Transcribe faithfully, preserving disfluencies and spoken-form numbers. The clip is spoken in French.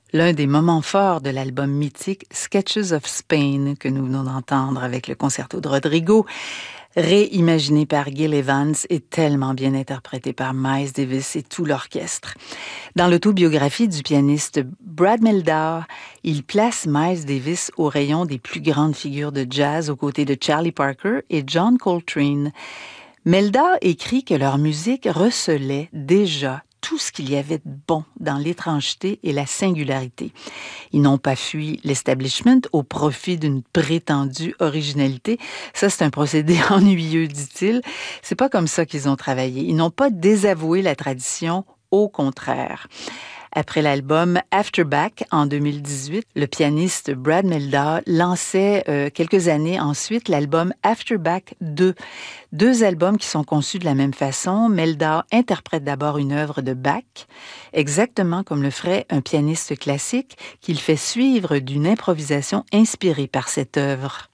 L'un des moments forts de l'album mythique Sketches of Spain que nous venons d'entendre avec le concerto de Rodrigo, réimaginé par Gil Evans et tellement bien interprété par Miles Davis et tout l'orchestre. Dans l'autobiographie du pianiste Brad Mehldau, il place Miles Davis au rayon des plus grandes figures de jazz aux côtés de Charlie Parker et John Coltrane. Mehldau écrit que leur musique recelait déjà tout ce qu'il y avait de bon dans l'étrangeté et la singularité. Ils n'ont pas fui l'establishment au profit d'une prétendue originalité. Ça, c'est un procédé ennuyeux, dit-il. C'est pas comme ça qu'ils ont travaillé. Ils n'ont pas désavoué la tradition, au contraire. Après l'album Afterback en deux mille dix-huit, le pianiste Brad Mehldau lançait euh, quelques années ensuite l'album Afterback deux. Deux albums qui sont conçus de la même façon. Mehldau interprète d'abord une œuvre de Bach, exactement comme le ferait un pianiste classique, qu'il fait suivre d'une improvisation inspirée par cette œuvre.